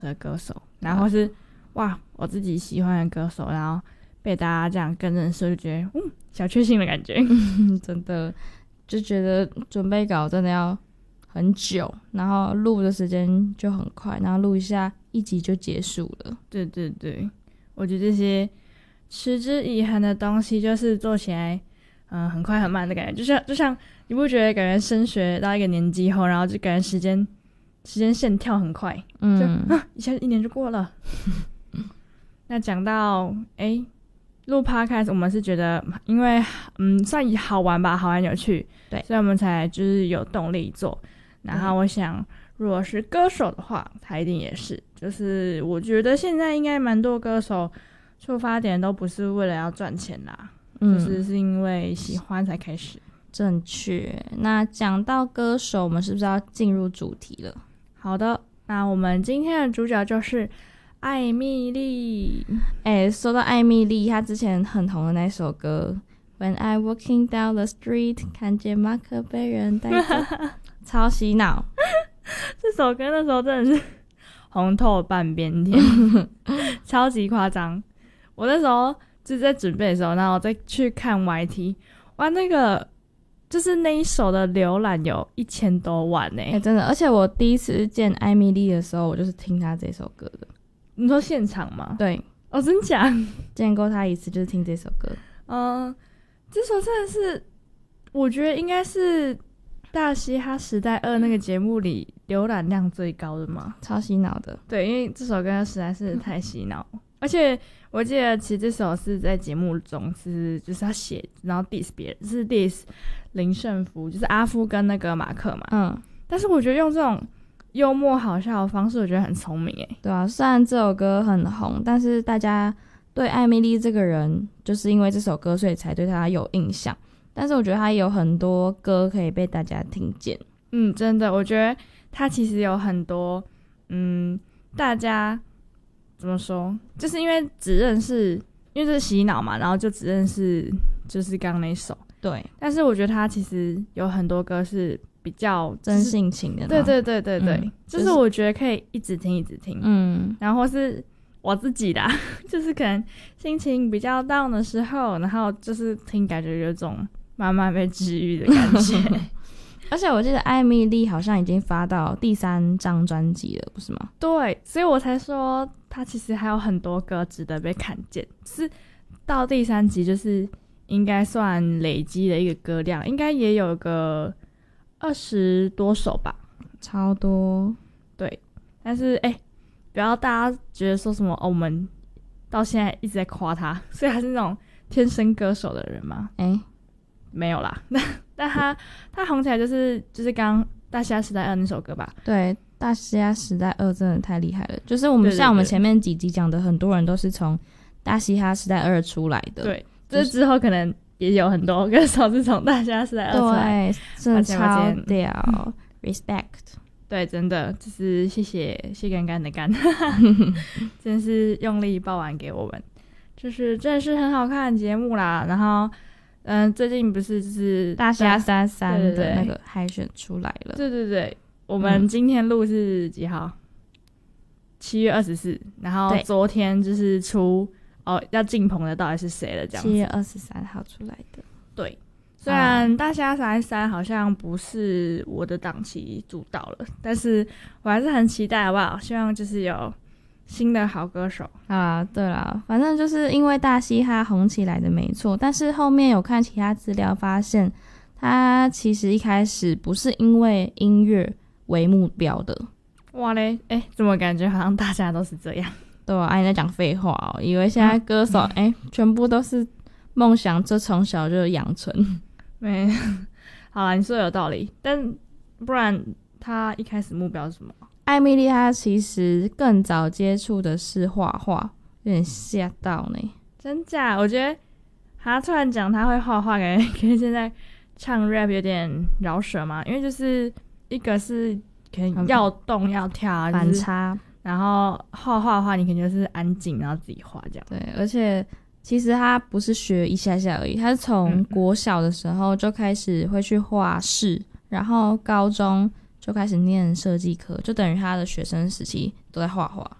的歌手，然后是哇我自己喜欢的歌手，然后被大家这样更认识，就觉得小确幸的感觉。 真的就觉得准备稿真的要很久，然后录的时间就很快，然后录一下一集就结束了。 对对对，我觉得这些持之以恒的东西就是做起来很快很慢的感觉，就像你不觉得感觉升学到一个年纪后，然后就感觉时间线跳很快，就一下1年就过了。那讲到录 podcast 我们是觉得因为算好玩吧，好玩有趣， 对， 所以我们才就是有动力做。然后我想如果是歌手的话他一定也是，就是我觉得现在应该蛮多歌手出发点都不是为了要赚钱啦，就是因为喜欢才开始。 正确。那讲到歌手，我们是不是要进入主题了？ 好的，那我们今天的主角就是艾蜜莉。 说到艾蜜莉，她之前很红的那首歌 When I Walking Down the Street 看见马克被人带走超洗脑。 这首歌那时候真的是红透半边天超级夸张。我那时候就是在准备的时候，然后再去看 YT， 哇，那个就是那一首的浏览有1000多万真的。而且我第一次见艾蜜莉的时候，我就是听她这首歌的。 你说现场吗？ 对。 真假？ 见过她一次，就是听这首歌。 这首真的是我觉得应该是大嘻哈时代2那个节目里浏览量最高的嘛， 超洗脑的。 对，因为这首歌实在是太洗脑。而且我记得其实这首是在节目中就是他写然后 diss 别人，是 diss 林胜福，就是阿夫跟那个马克嘛。但是我觉得用这种幽默好笑的方式我觉得很聪明对啊，虽然这首歌很红，但是大家对艾蜜莉这个人就是因为这首歌所以才对她有印象，但是我觉得她有很多歌可以被大家听见。 真的，我觉得她其实有很多大家怎么说，就是因为只认识，因为这是洗脑嘛，然后就只认识就是刚刚那首。 对， 但是我觉得她其实有很多歌是比较真性情的。 对对对对对，就是我觉得可以一直听一直听。然后是我自己的就是可能心情比较 down 的时候，然后就是听感觉有种慢慢被治愈的感觉。 而且我记得艾蜜莉好像已经发到第3张专辑了，不是吗？ 对，所以我才说她其实还有很多歌值得被看见，是到第3集就是应该算累积的一个歌量，应该也有个20多首吧， 超多。 对，但是不要大家觉得说什么我们到现在一直在夸他，所以他是那种天生歌手的人吗？没有啦。但他红起来就是刚大嘻哈时代2那首歌吧。 对，大嘻哈时代2真的太厉害了，就是我们像我们前面几集讲的，很多人都是从大嘻哈时代2出来的。 对，这之后可能也有很多歌手是从大嘻哈时代2出来。 对，真的超屌respect。 对，真的就是谢干干的干真是用力爆完给我们，就是真的是很好看的节目啦。然后最近不是就是大嘻哈33的那个海选出来了。 对对对，我们今天录是几号？7月24，然后昨天就是出要进棚的到底是谁了这样子。 7月23号出来的。 对，虽然大嘻哈33好像不是我的档期主导了，但是我还是很期待，好不好？希望就是有新的好歌手啊。对啦，反正就是因为大嘻哈红起来的没错，但是后面有看其他资料发现，他其实一开始不是因为音乐为目标的。 哇嘞，怎么感觉好像大家都是这样？ 对啊，你在讲废话以为现在歌手全部都是梦想，这从小就养成。 没，好啦，你说有道理，但不然他一开始目标是什么？ 艾蜜莉她其实更早接触的是画画，有点吓到呢。 真假？我觉得他突然讲他会画画，感觉跟现在唱 rap 有点饶舌嘛，因为就是一个是可能要动要跳反差， 然后画画的话你可能就是安静然后自己画这样。 对，而且其实他不是学一下下而已，他是从国小的时候就开始会去画室，然后高中就开始念设计科，就等于他的学生时期都在画画。